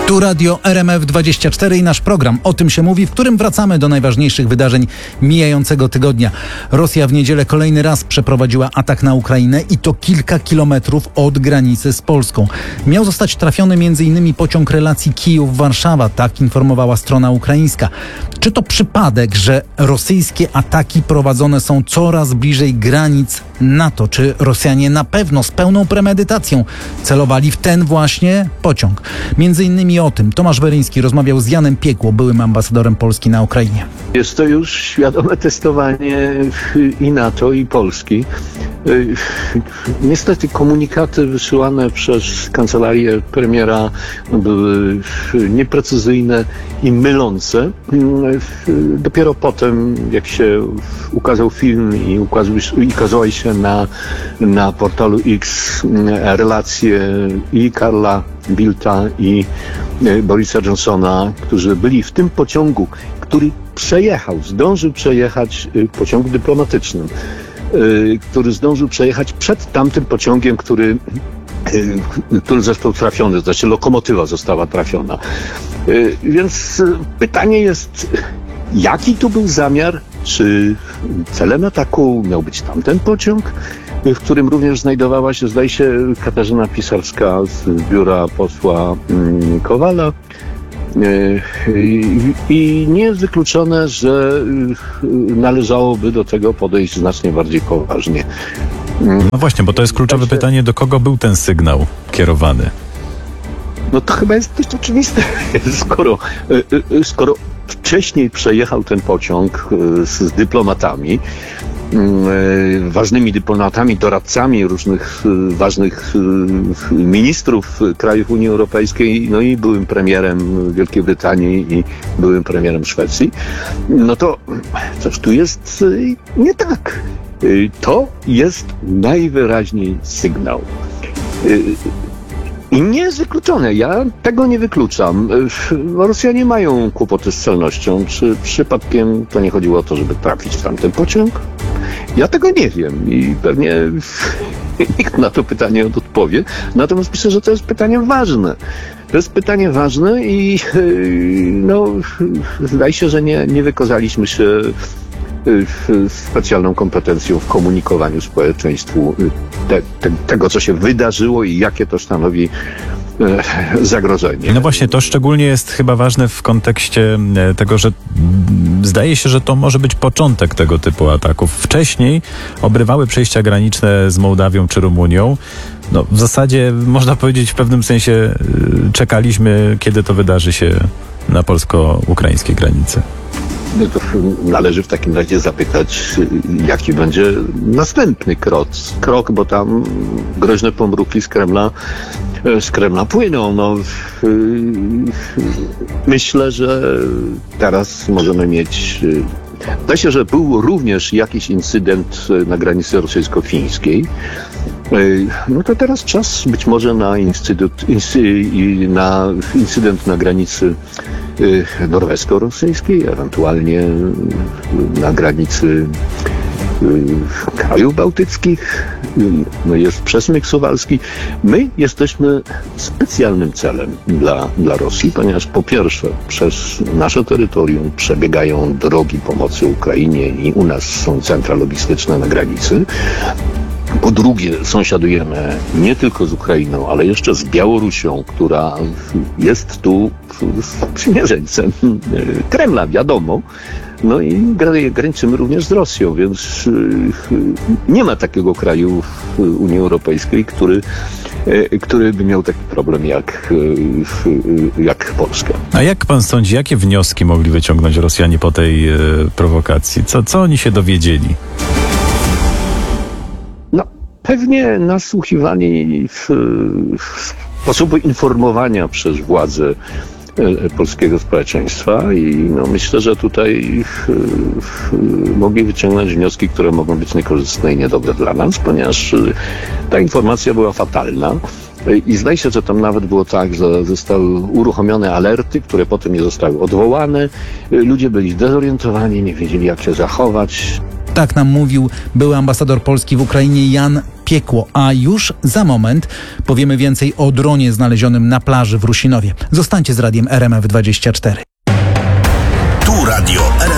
Tu Radio RMF24 i nasz program O tym się mówi, w którym wracamy do najważniejszych wydarzeń mijającego tygodnia. Rosja w niedzielę kolejny raz przeprowadziła atak na Ukrainę i to kilka kilometrów od granicy z Polską. Miał zostać trafiony m.in. pociąg relacji Kijów-Warszawa, tak informowała strona ukraińska. Czy to przypadek, że rosyjskie ataki prowadzone są coraz bliżej granic NATO? Czy Rosjanie na pewno z pełną premedytacją celowali w ten właśnie pociąg? Między innymi o tym Tomasz Weryński rozmawiał z Janem Piekło, byłym ambasadorem Polski na Ukrainie. Jest to już świadome testowanie i NATO, i Polski. Niestety komunikaty wysyłane przez kancelarię premiera były nieprecyzyjne i mylące. Dopiero potem, jak się ukazał film i ukazały się na portalu X relacje i Karla Bildta i Borisa Johnsona, którzy byli w tym pociągu, który zdążył przejechać pociągu dyplomatycznym, który zdążył przejechać przed tamtym pociągiem, który został trafiony, znaczy lokomotywa została trafiona. Więc pytanie jest, jaki tu był zamiar? Czy celem ataku miał być tamten pociąg, w którym również znajdowała się, zdaje się, Katarzyna Pisarska z biura posła Kowala? I nie jest wykluczone, że należałoby do tego podejść znacznie bardziej poważnie. No właśnie, bo to jest kluczowe pytanie, do kogo był ten sygnał kierowany? No to chyba jest dość oczywiste, skoro wcześniej przejechał ten pociąg z dyplomatami, ważnymi dyplomatami, doradcami różnych ważnych ministrów krajów Unii Europejskiej, no i byłym premierem Wielkiej Brytanii i byłym premierem Szwecji, no to coś tu jest nie tak. To jest najwyraźniej sygnał. I nie jest wykluczone. Ja tego nie wykluczam. Rosjanie mają kłopoty z celnością. Czy przypadkiem to nie chodziło o to, żeby trafić w tamten pociąg? Ja tego nie wiem i pewnie nikt na to pytanie odpowie. Natomiast myślę, że to jest pytanie ważne. To jest pytanie ważne i zdaje się, że nie wykazaliśmy się specjalną kompetencją w komunikowaniu społeczeństwu tego, co się wydarzyło i jakie to stanowi zagrożenie. No właśnie, to szczególnie jest chyba ważne w kontekście tego, że zdaje się, że to może być początek tego typu ataków. Wcześniej obrywały przejścia graniczne z Mołdawią czy Rumunią. No, w zasadzie można powiedzieć w pewnym sensie czekaliśmy, kiedy to wydarzy się na polsko-ukraińskiej granicy. To należy w takim razie zapytać, jaki będzie następny krok, bo tam groźne pomruki z Kremla płyną. No, myślę, że teraz możemy mieć... Zdaje się, że był również jakiś incydent na granicy rosyjsko-fińskiej. No to teraz czas być może na incydent na granicy norwesko-rosyjskiej, ewentualnie na granicy krajów bałtyckich, no jest przesmyk suwalski. My jesteśmy specjalnym celem dla Rosji, ponieważ po pierwsze przez nasze terytorium przebiegają drogi pomocy Ukrainie i u nas są centra logistyczne na granicy. Po drugie, sąsiadujemy nie tylko z Ukrainą, ale jeszcze z Białorusią, która jest tu sprzymierzeńcem Kremla, wiadomo. No i graniczymy również z Rosją, więc nie ma takiego kraju w Unii Europejskiej, który by miał taki problem jak Polska. A jak pan sądzi, jakie wnioski mogli wyciągnąć Rosjanie po tej prowokacji? Co oni się dowiedzieli? Pewnie nasłuchiwani sposobu informowania przez władze polskiego społeczeństwa i myślę, że tutaj mogli wyciągnąć wnioski, które mogą być niekorzystne i niedobre dla nas, ponieważ ta informacja była fatalna. I zdaje się, że tam nawet było tak, że zostały uruchomione alerty, które potem nie zostały odwołane. Ludzie byli zdezorientowani, nie wiedzieli, jak się zachować. Tak nam mówił były ambasador Polski w Ukrainie Jan Piekło. A już za moment powiemy więcej o dronie znalezionym na plaży w Rusinowie. Zostańcie z radiem RMF24. Tu radio RMF.